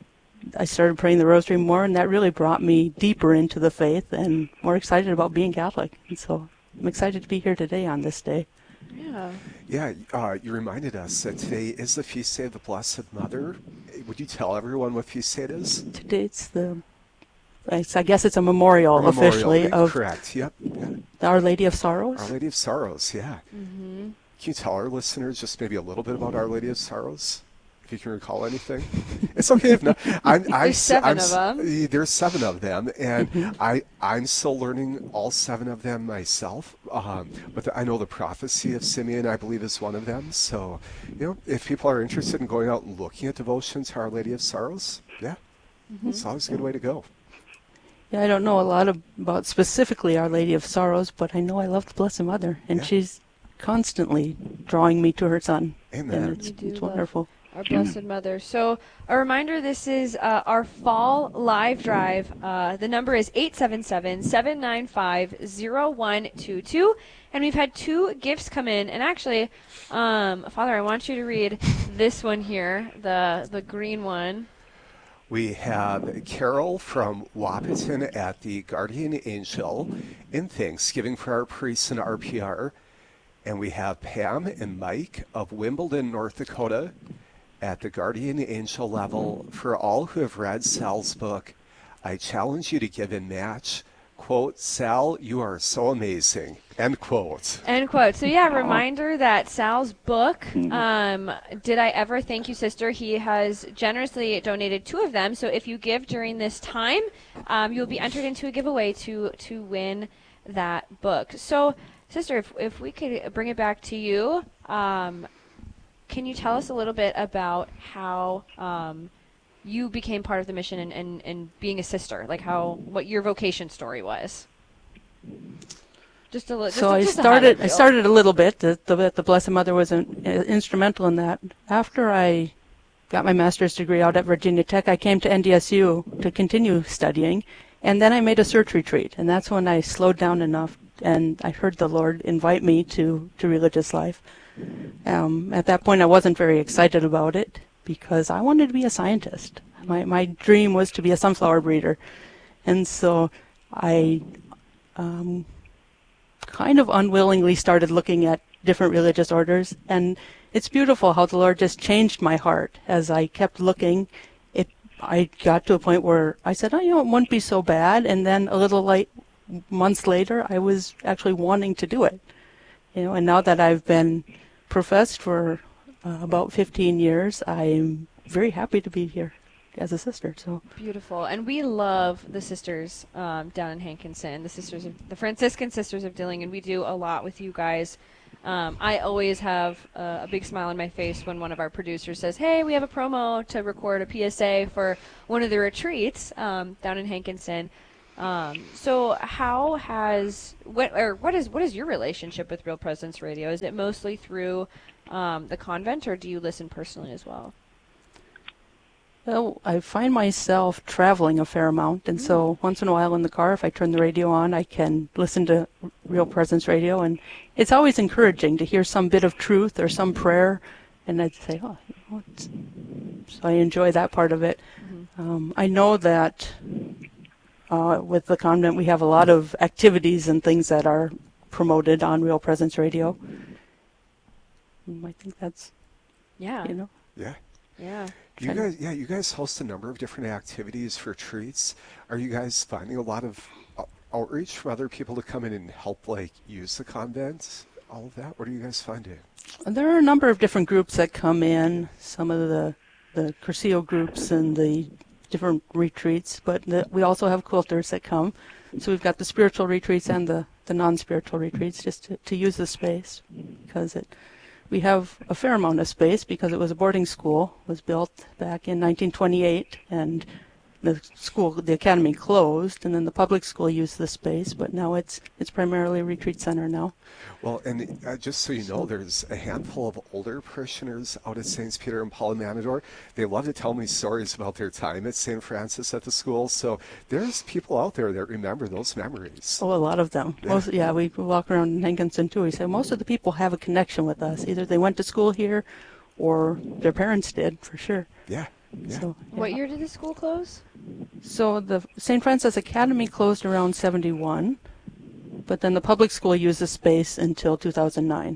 I started praying the rosary more, and that really brought me deeper into the faith and more excited about being Catholic. And so I'm excited to be here today on this day. Yeah. Yeah, uh, you reminded us that today is the feast day of the Blessed Mother. Would you tell everyone what feast day it is? Today it's the, I guess it's a memorial, a memorial officially of correct. Yep. Yeah. Our Lady of Sorrows. Our Lady of Sorrows, yeah. Mm-hmm. Can you tell our listeners just maybe a little bit about Our Lady of Sorrows? If you can recall anything, it's okay if not. I'm, there's I, seven I'm, of them. There's seven of them, and Mm-hmm. I I'm still learning all seven of them myself. Um, but the, I know the prophecy of Simeon, I believe, is one of them. So, you know, if people are interested in going out and looking at devotions to Our Lady of Sorrows, yeah, Mm-hmm. it's always a good way to go. Yeah, I don't know a lot of, about specifically Our Lady of Sorrows, but I know I love the Blessed Mother, and Yeah. she's constantly drawing me to her Son. Amen. And it's, We do it's love wonderful. Our Blessed Mother. So a reminder, this is uh, our fall live drive. Uh, the number is eight seven seven, seven nine five, zero one two two. And we've had two gifts come in. And actually, um, Father, I want you to read this one here, the, the green one. We have Carol from Wahpeton at the Guardian Angel in Thanksgiving for our priests and R P R. And we have Pam and Mike of Wimbledon, North Dakota at the Guardian Angel level. For all who have read Sal's book, I challenge you to give in match. Quote, Sal, you are so amazing. End quote. End quote. So yeah, reminder that Sal's book, um, Did I Ever Thank You, Sister? He has generously donated two of them. So if you give during this time, um, you'll be entered into a giveaway to to win that book. So, Sister, if if we could bring it back to you, um, can you tell us a little bit about how um, you became part of the mission and, and, and being a sister, like how what your vocation story was? Just a little. So I started. I started a little bit. The, the, the Blessed Mother was an, uh, instrumental in that. After I got my master's degree out at Virginia Tech, I came to N D S U to continue studying, and then I made a search retreat, and that's when I slowed down enough, and I heard the Lord invite me to to religious life. Um, at that point, I wasn't very excited about it because I wanted to be a scientist. My my dream was to be a sunflower breeder, and so I. Um, kind of unwillingly started looking at different religious orders, and it's beautiful how the Lord just changed my heart as I kept looking. It I got to a point where I said, oh, you know, it wouldn't be so bad. And then a little like months later, I was actually wanting to do it. You know, and now that I've been professed for uh, about fifteen years, I'm very happy to be here as a sister. So beautiful. And we love the sisters um, down in Hankinson, the sisters of the Franciscan Sisters of Dilling, and we do a lot with you guys. Um, I always have uh, a big smile on my face when one of our producers says, hey, we have a promo to record a P S A for one of the retreats um, down in Hankinson. Um, so how has what or what is what is your relationship with Real Presence Radio? Is it mostly through um, the convent, or do you listen personally as well? Well, I find myself traveling a fair amount, and mm. so once in a while in the car, if I turn the radio on, I can listen to Real Presence Radio, and it's always encouraging to hear some bit of truth or some prayer, and I'd say, oh, you know, it's... so I enjoy that part of it. Mm-hmm. Um, I know that uh, with the convent we have a lot of activities and things that are promoted on Real Presence Radio. I think that's, yeah, you know, yeah. Yeah. You guys, yeah, you guys host a number of different activities for retreats. Are you guys finding a lot of uh, outreach from other people to come in and help, like, use the convent, all of that? What are you guys finding? There are a number of different groups that come in, some of the, the Cursillo groups and the different retreats, but the, we also have quilters that come. So we've got the spiritual retreats and the, the non-spiritual retreats just to, to use the space, because it... We have a fair amount of space because it was a boarding school. It was built back in nineteen twenty-eight, and the school, the academy closed, and then the public school used the space, but now it's it's primarily a retreat center now. Well, and uh, just so you know, there's a handful of older parishioners out at Saints Peter and Paul in Matador. They love to tell me stories about their time at Saint Francis at the school, so there's people out there that remember those memories. Oh, a lot of them. Yeah, most, yeah we walk around in Hankinson, too. We say most of the people have a connection with us. Either they went to school here or their parents did, for sure. Yeah. Yeah. So, yeah. What year did the school close? So the Saint Francis Academy closed around seventy-one, but then the public school used the space until two thousand nine.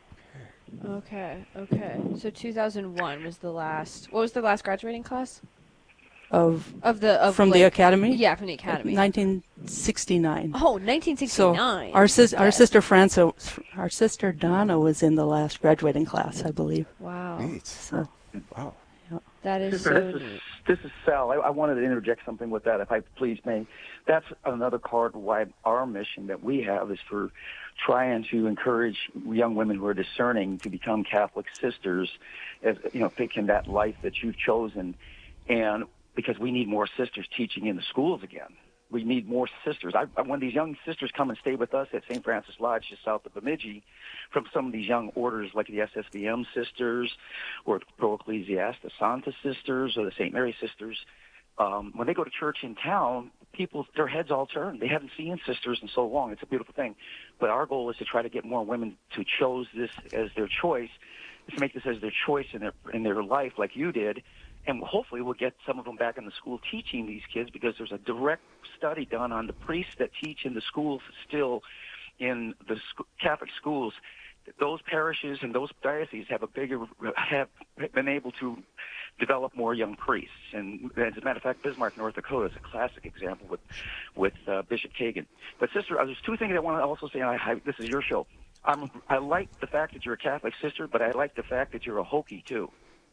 Okay, okay. So two thousand one was the last. What was the last graduating class? Of of the of from like, the academy? Yeah, from the academy. nineteen sixty-nine. Oh, nineteen sixty-nine. So our sis, yes. our sister Frances, our sister Donna was in the last graduating class, I believe. Wow. Neat. So, wow. That is Sister, so this neat. Is, this is Sal. I, I wanted to interject something with that, if I please may. That's another card why our mission that we have is for trying to encourage young women who are discerning to become Catholic sisters, as you know, picking that life that you've chosen, and because we need more sisters teaching in the schools again. We need more sisters. I, I, when these young sisters come and stay with us at Saint Francis Lodge, just south of Bemidji, from some of these young orders like the S S V M sisters or the Pro Ecclesiasta Santa sisters or the Saint Mary sisters, um, when they go to church in town, people, their heads all turn. They haven't seen sisters in so long. It's a beautiful thing. But our goal is to try to get more women to choose this as their choice, to make this as their choice in their in their life like you did. And hopefully we'll get some of them back in the school teaching these kids, because there's a direct study done on the priests that teach in the schools still in the sc- Catholic schools. Those parishes and those dioceses have a bigger have been able to develop more young priests. And as a matter of fact, Bismarck, North Dakota is a classic example with with uh, Bishop Kagan. But sister, uh, there's two things I want to also say. And I, I, this is your show. I'm, I like the fact that you're a Catholic sister, but I like the fact that you're a Hokie too.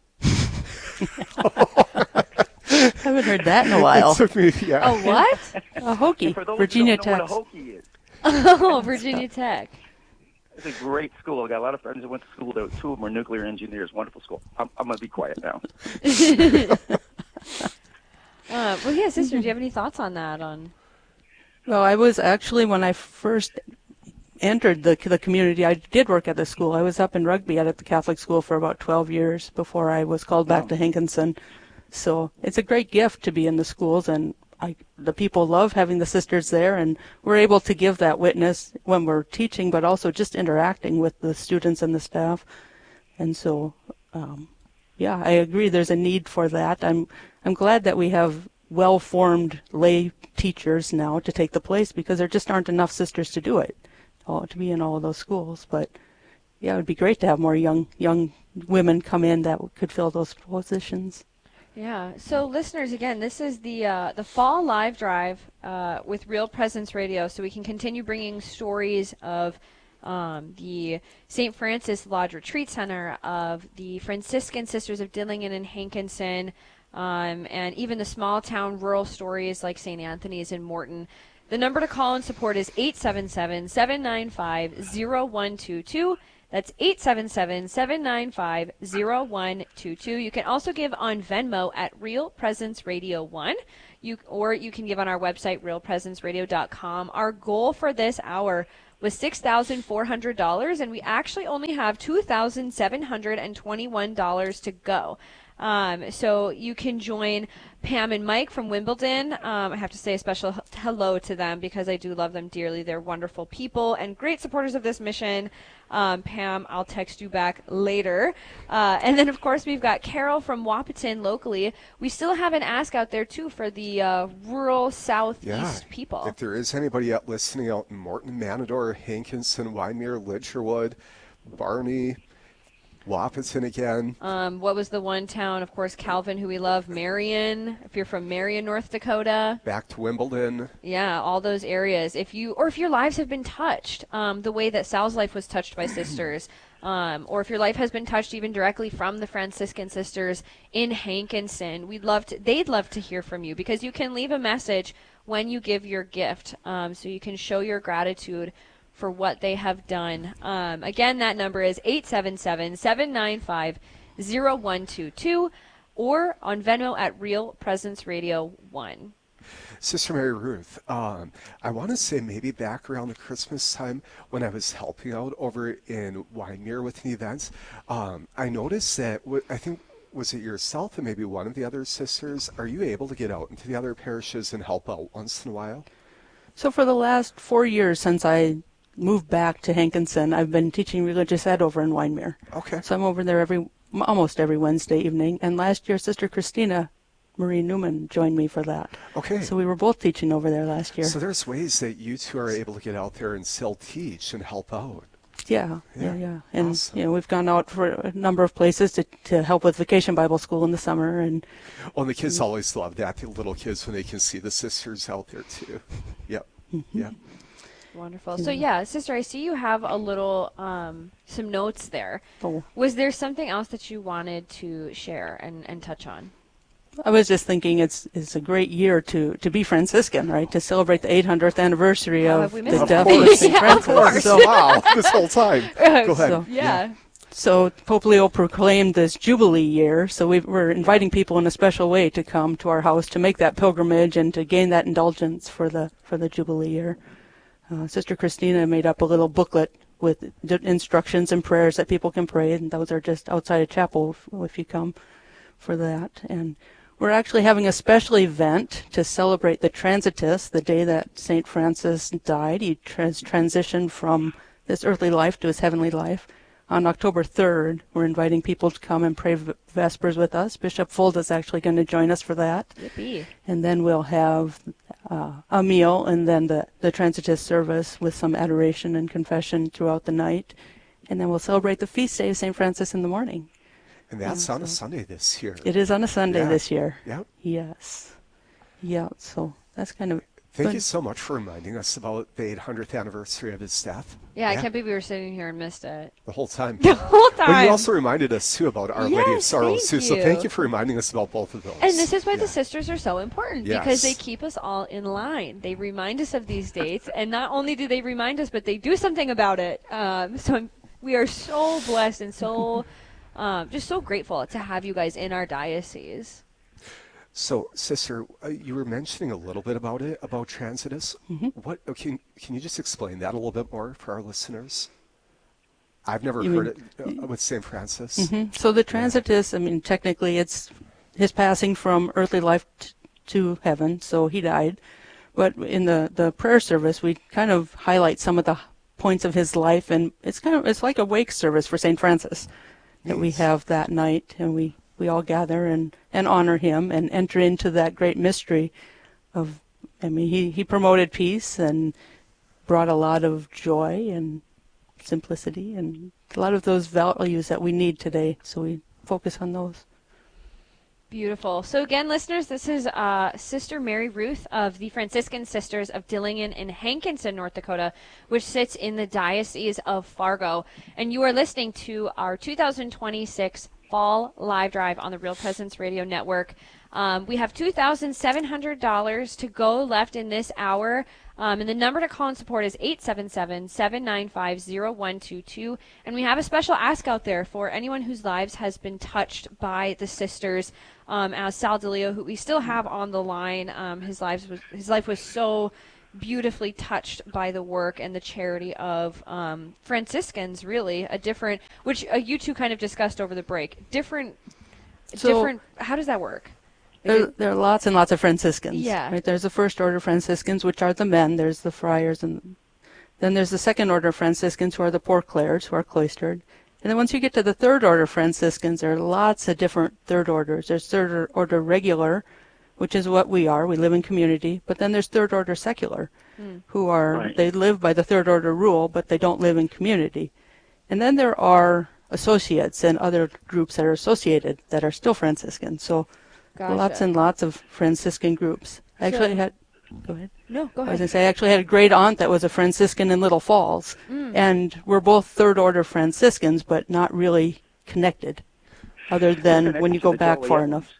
I haven't heard that in a while. Me, yeah. A what? A Hokie. For those Virginia who don't know Tech. what a Hokie is. Oh, Virginia Tech. It's a great school. I got a lot of friends that went to school there. Two of them are nuclear engineers. Wonderful school. I'm, I'm going to be quiet now. uh, well, yeah, sister, do you have any thoughts on that? On Well, I was actually, when I first entered the the community, I did work at the school. I was up in Rugby at the Catholic school for about twelve years before I was called back wow. to Hankinson. So it's a great gift to be in the schools, and I, the people love having the sisters there, and we're able to give that witness when we're teaching, but also just interacting with the students and the staff. And so, um, yeah, I agree there's a need for that. I'm I'm glad that we have well-formed lay teachers now to take the place, because there just aren't enough sisters to do it, all, to be in all of those schools. But yeah, it would be great to have more young young women come in that could fill those positions. Yeah. So, listeners, again, this is the uh, the fall live drive uh, with Real Presence Radio, so we can continue bringing stories of um, the Saint Francis Lodge Retreat Center, of the Franciscan Sisters of Dillingen and Hankinson, um, and even the small town rural stories like Saint Anthony's in Morton. The number to call and support is eight seven seven, seven nine five, zero one two two. That's eight seven seven, seven nine five, zero one two two. You can also give on Venmo at Real Presence Radio one, you, or you can give on our website, real presence radio dot com. Our goal for this hour was six thousand four hundred dollars, and we actually only have two thousand seven hundred twenty-one dollars to go. Um, so you can join Pam and Mike from Wimbledon. Um, I have to say a special h- hello to them because I do love them dearly. They're wonderful people and great supporters of this mission. Um, Pam, I'll text you back later. Uh, and then, of course, we've got Carol from Wahpeton locally. We still have an ask out there, too, for the uh, rural southeast yeah. people. If there is anybody out listening out in Morton, Manador, Hankinson, Wyndmere, Lidgerwood, Barney, Wahpeton again. Um, what was the one town? Of course, Calvin, who we love. Marion, if you're from Marion, North Dakota. Back to Wimbledon. Yeah, all those areas. If you, or if your lives have been touched, um, the way that Sal's life was touched by sisters, um, or if your life has been touched even directly from the Franciscan sisters in Hankinson, we'd love to. They'd love to hear from you because you can leave a message when you give your gift, um, so you can show your gratitude for what they have done. Um, again, that number is eight seven seven, seven nine five, zero one two two or on Venmo at Real Presence Radio one. Sister Mary Ruth, um, I want to say maybe back around the Christmas time when I was helping out over in Wyndmere with the events, um, I noticed that, w- I think, was it yourself and maybe one of the other sisters, are you able to get out into the other parishes and help out once in a while? So for the last four years since I moved back to Hankinson, I've been teaching religious ed over in Wyndmere. Okay. So I'm over there every almost every Wednesday evening. And last year, Sister Christina Marie Newman joined me for that. Okay. So we were both teaching over there last year. So there's ways that you two are able to get out there and still teach and help out. Yeah, yeah, yeah. yeah. And awesome. you know, we've gone out for a number of places to, to help with Vacation Bible School in the summer. And well, and the kids always love that, the little kids, when they can see the sisters out there too. Yep. Mm-hmm. Yep. Wonderful. So yeah, sister, I see you have a little, um, some notes there. Oh. Was there something else that you wanted to share and, and touch on? I was just thinking it's it's a great year to, to be Franciscan, right? To celebrate the eight hundredth anniversary How of have we the missed death it? of Saint Yeah, Francis. of course. So, wow, this whole time. Go ahead. So, yeah. So Pope Leo proclaimed this Jubilee year, so we we're inviting people in a special way to come to our house to make that pilgrimage and to gain that indulgence for the for the Jubilee year. Uh, Sister Christina made up a little booklet with d- instructions and prayers that people can pray, and those are just outside of chapel if, if you come for that. And we're actually having a special event to celebrate the Transitus, the day that Saint Francis died. He trans- transitioned from this earthly life to his heavenly life. On October third, we're inviting people to come and pray v- Vespers with us. Bishop Fulda is actually going to join us for that. Yippee. And then we'll have uh, a meal and then the, the Transitus service with some adoration and confession throughout the night. And then we'll celebrate the feast day of Saint Francis in the morning. And that's Yeah, on a so Sunday this year. It is on a Sunday Yeah. this year. Yep. Yes. Yeah, so that's kind of... Thank but- you so much for reminding us about the eight hundredth anniversary of his death. Yeah, I can't believe we were sitting here and missed it. The whole time. The whole time. But you also reminded us, too, about Our Lady of Yes, Sorrows, too. thank So you. thank you for reminding us about both of those. And this is why Yeah. the sisters are so important, Yes. because they keep us all in line. They remind us of these dates, and not only do they remind us, but they do something about it. Um, so I'm, we are so blessed and so um, just so grateful to have you guys in our diocese. So, Sister, uh, you were mentioning a little bit about it, about Transitus. Mm-hmm. What? uh, Can, can you just explain that a little bit more for our listeners? I've never You heard mean- it uh, with Saint Francis. Mm-hmm. So the Transitus, I mean, technically it's his passing from earthly life t- to heaven, so he died. But in the, the prayer service, we kind of highlight some of the points of his life, and it's kind of it's like a wake service for Saint Francis that we have that night, and we, we all gather and, and honor him and enter into that great mystery of, I mean, he, he promoted peace and brought a lot of joy and simplicity and a lot of those values that we need today, so we focus on those. Beautiful. So again, listeners, this is uh, Sister Mary Ruth of the Franciscan Sisters of Dillingen and Hankinson, North Dakota, which sits in the Diocese of Fargo. And you are listening to our two thousand twenty-six Fall Live Drive on the Real Presence Radio Network. Um, we have two thousand seven hundred dollars to go left in this hour. Um, and the number to call and support is eight seven seven, seven nine five, zero one two two. And we have a special ask out there for anyone whose lives has been touched by the sisters. Um, as Sal DeLeo, who we still have on the line, um, his, lives was, his life was so beautifully touched by the work and the charity of um, Franciscans, really, a different, which uh, you two kind of discussed over the break. Different, So- different, how does that work? There, there are lots and lots of Franciscans. Yeah. Right? There's the first order Franciscans, which are the men. There's the friars, and then there's the second order Franciscans, who are the poor clerics, who are cloistered. And then once you get to the third order Franciscans, there are lots of different third orders. There's third order regular, which is what we are. We live in community. But then there's third order secular, Mm. who are, Right. they live by the third order rule, but they don't live in community. And then there are associates and other groups that are associated that are still Franciscan. So Gotcha. lots and lots of Franciscan groups. I actually So- had, go ahead. No, go I was ahead. going to say, I actually had a great aunt that was a Franciscan in Little Falls. Mm. And we're both third order Franciscans, but not really connected, other than connected when you to go the back far Joliet enough.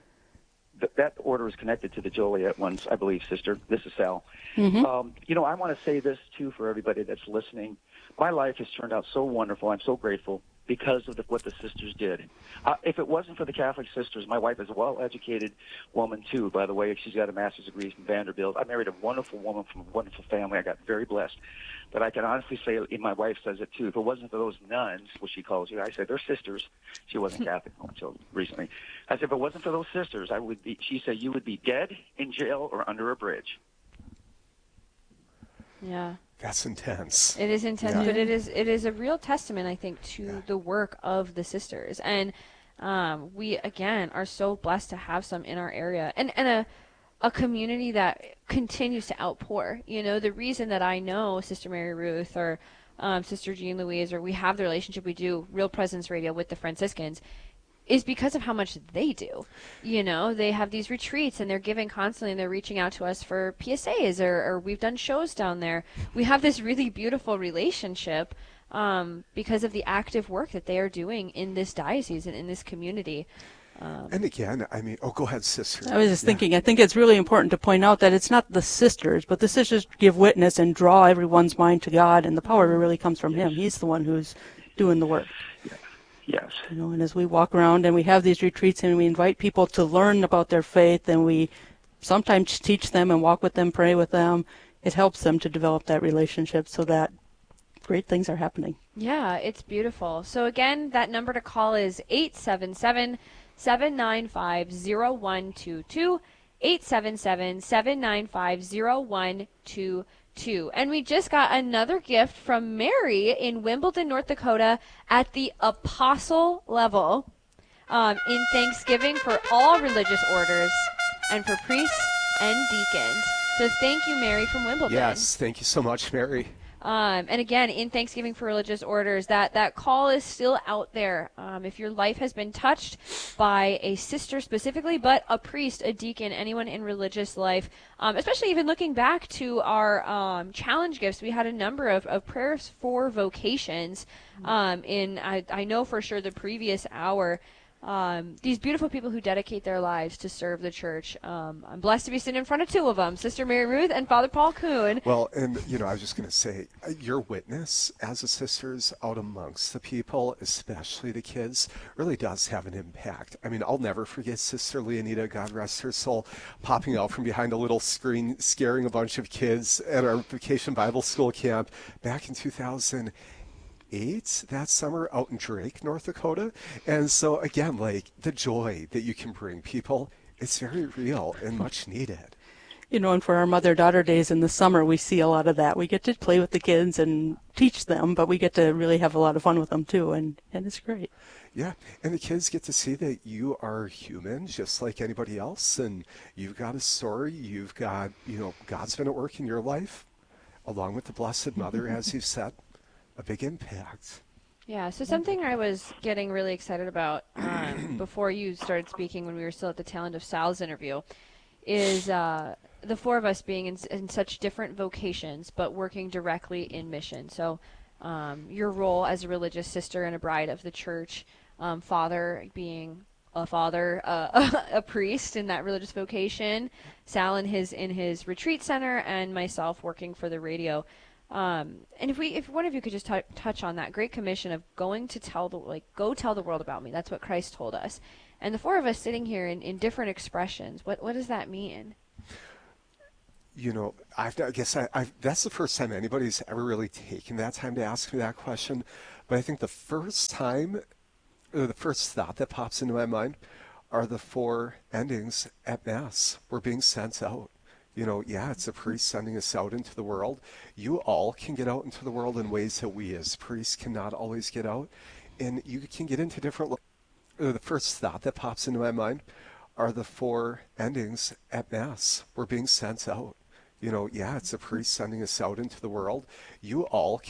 Th- that order is connected to the Joliet ones, I believe, sister. This is Sal. Mhm. Um, you know, I want to say this, too, for everybody that's listening. My life has turned out so wonderful. I'm so grateful because of the, what the sisters did. Uh, if it wasn't for the Catholic sisters, my wife is a well-educated woman, too, by the way. She's got a master's degree from Vanderbilt. I married a wonderful woman from a wonderful family. I got very blessed. But I can honestly say, and my wife says it, too, if it wasn't for those nuns, what she calls you, I said, they're sisters. She wasn't Catholic until recently. I said, if it wasn't for those sisters, I would be, she said, you would be dead, in jail, or under a bridge. Yeah. That's intense. It is intense, Yeah. but it is it is a real testament, I think, to the work of the sisters. And um, we, again, are so blessed to have some in our area. And, and a, a community that continues to outpour. You know, the reason that I know Sister Mary Ruth or um, Sister Jean Louise, or we have the relationship we do, Real Presence Radio with the Franciscans, is because of how much they do. You know, they have these retreats and they're giving constantly, and they're reaching out to us for P S As, or, or we've done shows down there. We have this really beautiful relationship um, because of the active work that they are doing in this diocese and in this community. Um, And again, I mean, oh, go ahead, sister. I was just Yeah. thinking, I think it's really important to point out that it's not the sisters, but the sisters give witness and draw everyone's mind to God, and the power really comes from Him. He's the one who's doing the work. Yes. You know, and as we walk around and we have these retreats and we invite people to learn about their faith, and we sometimes teach them and walk with them, pray with them, it helps them to develop that relationship so that great things are happening. Yeah, it's beautiful. So again, that number to call is eight seven seven, seven nine five, zero one two two, eight seven seven, seven nine five, zero one two two. And we just got another gift from Mary in Wimbledon, North Dakota at the apostle level um, in Thanksgiving for all religious orders and for priests and deacons. So thank you, Mary, from Wimbledon. Yes, thank you so much, Mary. Um, and again, in Thanksgiving for Religious Orders, that, that call is still out there. Um, if your life has been touched by a sister specifically, but a priest, a deacon, anyone in religious life, um, especially even looking back to our um, challenge gifts, we had a number of, of prayers for vocations um, in, I, I know for sure, the previous hour. Um, these beautiful people who dedicate their lives to serve the church. Um, I'm blessed to be sitting in front of two of them, Sister Mary Ruth and Father Paul Kuhn. Well, and, you know, I was just going to say, uh, your witness as a sister's out amongst the people, especially the kids, really does have an impact. I mean, I'll never forget Sister Leonida, God rest her soul, popping out from behind a little screen, scaring a bunch of kids at our Vacation Bible School camp back in two thousand eight that summer out in Drake, North Dakota. And so, again, like, the joy that you can bring people, it's very real and much needed. You know, and for our mother-daughter days in the summer, we see a lot of that. We get to play with the kids and teach them, but we get to really have a lot of fun with them, too, and, and it's great. Yeah, and the kids get to see that you are human just like anybody else, and you've got a story, you've got, you know, God's been at work in your life, along with the Blessed Mother, as you've said. A big impact. Yeah, so something I was getting really excited about um, before you started speaking when we were still at the tail end of Sal's interview is uh, the four of us being in, in such different vocations but working directly in mission. So um, your role as a religious sister and a bride of the church, um, father being a father, uh, a priest in that religious vocation, Sal in his in his retreat center, and myself working for the radio. Um, and if we, if one of you could just t- touch on that Great Commission of going to tell the, like, go tell the world about me. That's what Christ told us. And the four of us sitting here in, in different expressions. What what does that mean? You know, I've, I guess I, I've, that's the first time anybody's ever really taken that time to ask me that question. But I think the first time, or the first thought that pops into my mind are the four endings at Mass. We're being sent out. You know, yeah, it's a priest sending us out into the world. You all can get out into the world in ways that we as priests cannot always get out. And you can get into different... Uh, the first thought that pops into my mind are the four endings at Mass. We're being sent out. You know, yeah, it's a priest sending us out into the world. You all can